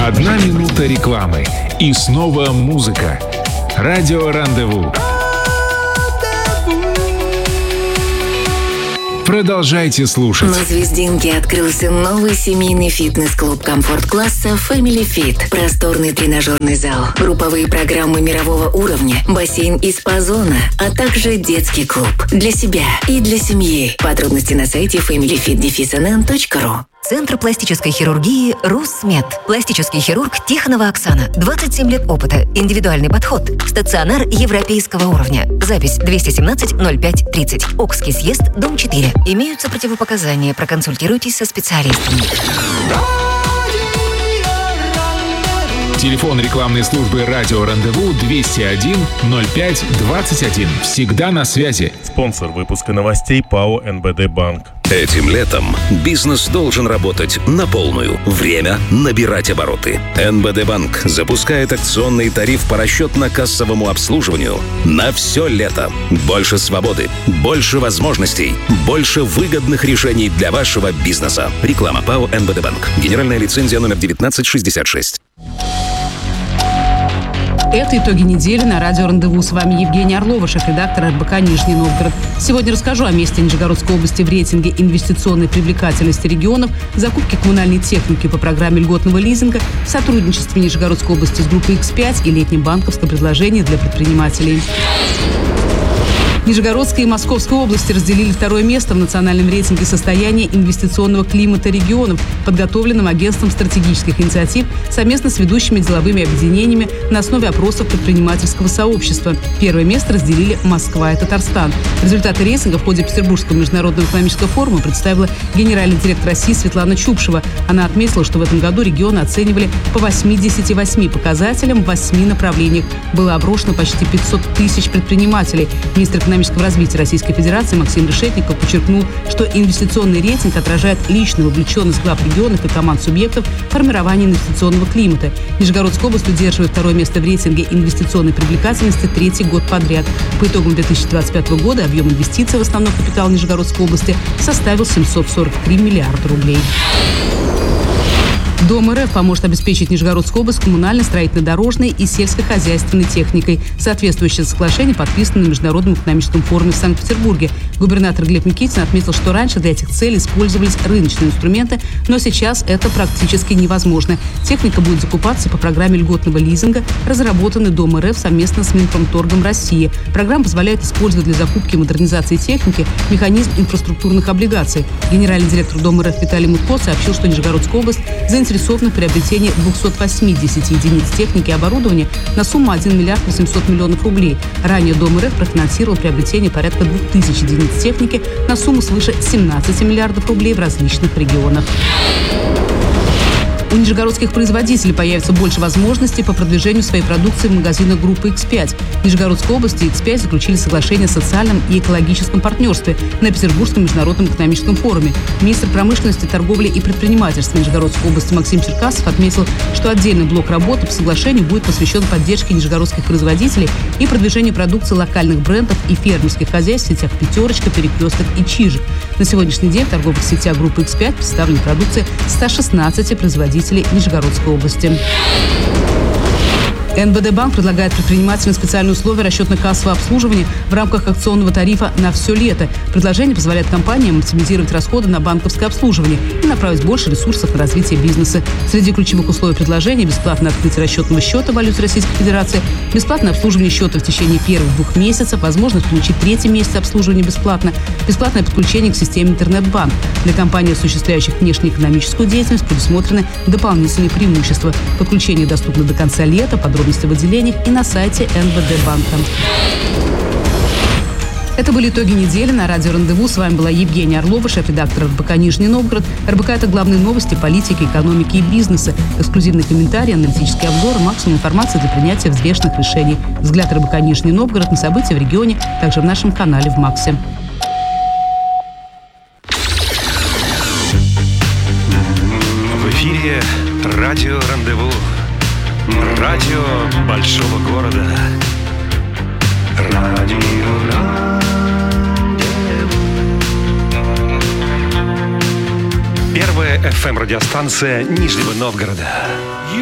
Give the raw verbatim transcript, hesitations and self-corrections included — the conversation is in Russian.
Одна минута рекламы. И снова музыка. Радио Рандеву. Продолжайте слушать. На Звездинке открылся новый семейный фитнес-клуб комфорт-класса Family Fit. Просторный тренажерный зал, групповые программы мирового уровня, бассейн и спа-зона, а также детский клуб. Для себя и для семьи. Подробности на сайте фэмили фит дефис эн эн точка ру. Центр пластической хирургии «Руссмед». Пластический хирург Тихонова Оксана. двадцать семь лет опыта. Индивидуальный подход. Стационар европейского уровня. Запись двести семнадцать ноль пять тридцать. Окский съезд, дом четыре. Имеются противопоказания. Проконсультируйтесь со специалистом. Телефон рекламной службы «Радио Рандеву» двести один ноль пять двадцать один. Всегда на связи. Спонсор выпуска новостей ПАО эн бэ дэ Банк. Этим летом бизнес должен работать на полную. Время набирать обороты. эн бэ дэ Банк запускает акционный тариф по расчетно-кассовому обслуживанию на все лето. Больше свободы, больше возможностей, больше выгодных решений для вашего бизнеса. Реклама ПАО эн бэ дэ Банк. Генеральная лицензия номер девятнадцать шестьдесят шесть. Это итоги недели на радио Рандеву. С вами Евгения Орлова, шеф-редактор эр бэ ка «Нижний Новгород». Сегодня расскажу о месте Нижегородской области в рейтинге инвестиционной привлекательности регионов, закупке коммунальной техники по программе льготного лизинга, сотрудничестве Нижегородской области с группой икс пять и летнем банковском предложении для предпринимателей. Нижегородская и Московская области разделили второе место в национальном рейтинге состояния инвестиционного климата регионов, подготовленном агентством стратегических инициатив совместно с ведущими деловыми объединениями на основе опросов предпринимательского сообщества. Первое место разделили Москва и Татарстан. Результаты рейтинга в ходе Петербургского международного экономического форума представила генеральный директор России Светлана Чупшева. Она отметила, что в этом году регионы оценивали по восьмидесяти восьми показателям в восьми направлениях. Было оброшено почти пятьсот тысяч предпринимателей. Министр экономического развития Российской Федерации Максим Решетников подчеркнул, что инвестиционный рейтинг отражает личную вовлеченность глав регионов и команд субъектов в формировании инвестиционного климата. Нижегородская область удерживает второе место в рейтинге инвестиционной привлекательности третий год подряд. По итогам две тысячи двадцать пятого года объем инвестиций в основной капитал Нижегородской области составил семьсот сорок три миллиарда рублей. Дом эр эф поможет обеспечить Нижегородскую область коммунальной, строительно-дорожной и сельскохозяйственной техникой. Соответствующее соглашение подписано на Международном экономическом форуме в Санкт-Петербурге. Губернатор Глеб Никитин отметил, что раньше для этих целей использовались рыночные инструменты, но сейчас это практически невозможно. Техника будет закупаться по программе льготного лизинга, разработанной Дом эр эф совместно с Минпромторгом России. Программа позволяет использовать для закупки и модернизации техники механизм инфраструктурных облигаций. Генеральный директор Дом эр эф Виталий Мутко сообщил, что Нижегородская область заинтересована в приобретении двухсот восьмидесяти единиц техники и оборудования на сумму один миллиард восемьсот миллионов рублей. Ранее Дом эр эф профинансировал приобретение порядка двух тысяч единиц техники на сумму свыше семнадцати миллиардов рублей в различных регионах. У нижегородских производителей появится больше возможностей по продвижению своей продукции в магазинах группы икс пять. В Нижегородской области икс пять заключили соглашение о социальном и экологическом партнерстве на Петербургском международном экономическом форуме. Министр промышленности, торговли и предпринимательства Нижегородской области Максим Черкасов отметил, что отдельный блок работы по соглашению будет посвящен поддержке нижегородских производителей и продвижению продукции локальных брендов и фермерских хозяйств в сетях «Пятерочка», «Перекресток» и «Чижик». На сегодняшний день в торговых сетях группы икс пять представлена продукция ста шестнадцати производителей Нижегородской области. эн бэ дэ Банк предлагает предпринимателям специальные условия расчетно-кассового обслуживания в рамках акционного тарифа на все лето. Предложение позволяет компаниям максимизировать расходы на банковское обслуживание и направить больше ресурсов на развитие бизнеса. Среди ключевых условий предложения – бесплатное открытие расчетного счета в валюте Российской Федерации, бесплатное обслуживание счета в течение первых двух месяцев, возможность получить третий месяц обслуживания бесплатно, бесплатное подключение к системе интернет-банк. Для компаний, осуществляющих внешнеэкономическую деятельность, предусмотрены дополнительные преимущества. Подключение доступно до конца лета. Подробности в отделениях и на сайте эн бэ дэ банка. Это были итоги недели на радио Рандеву. С вами была Евгения Орлова, шеф-редактор эр бэ ка «Нижний Новгород». эр бэ ка – это главные новости политики, экономики и бизнеса. Эксклюзивный комментарий, аналитический обзор, максимум информации для принятия взвешенных решений. Взгляд эр бэ ка «Нижний Новгород» на события в регионе, также в нашем канале в Максе. В эфире радио Рандеву. Радио большого города. Радио Рандеву. Первая эф эм радиостанция Нижнего Новгорода.